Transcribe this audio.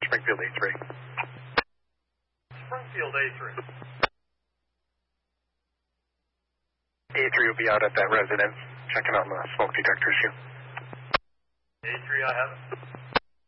Springfield A3. Springfield A3. A3 will be out at that residence, checking on the smoke detector issue. A3, I have it.